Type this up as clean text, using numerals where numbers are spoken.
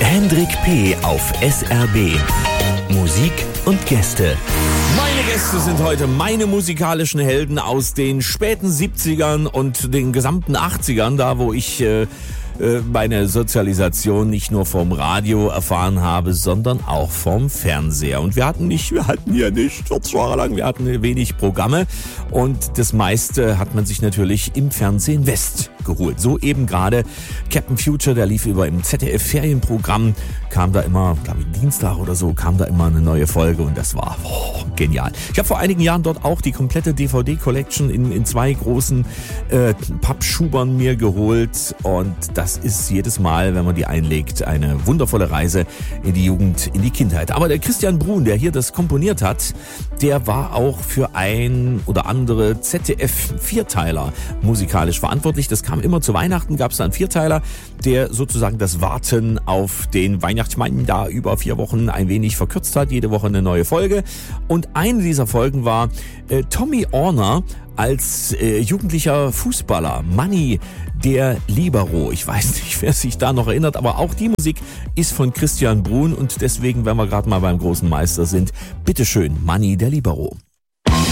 Hendrik P. auf SRB. Musik und Gäste. Meine Gäste sind heute meine musikalischen Helden aus den späten 70ern und den gesamten 80ern, da wo ich meine Sozialisation nicht nur vom Radio erfahren habe, sondern auch vom Fernseher. Und wir hatten hier nicht 40 Jahre lang, wir hatten wenig Programme und das meiste hat man sich natürlich im Fernsehen West geholt. So eben gerade Captain Future, der lief über im ZDF-Ferienprogramm, kam da immer, glaube ich Dienstag oder so, kam da immer eine neue Folge und das war genial. Ich habe vor einigen Jahren dort auch die komplette DVD-Collection in zwei großen Pappschubern mir geholt und das ist jedes Mal, wenn man die einlegt, eine wundervolle Reise in die Jugend, in die Kindheit. Aber der Christian Bruhn, der hier das komponiert hat, der war auch für ein oder andere ZDF-Vierteiler musikalisch verantwortlich. Das kam immer zu Weihnachten, gab es da einen Vierteiler, der sozusagen das Warten auf den Weihnachtsmann da über 4 Wochen ein wenig verkürzt hat. Jede Woche eine neue Folge. Und eine dieser Folgen war Tommy Orner als jugendlicher Fußballer, Manni der Libero. Ich weiß nicht, wer sich da noch erinnert, aber auch die Musik ist von Christian Bruhn und deswegen, wenn wir gerade mal beim großen Meister sind, bitteschön, Manni der Libero.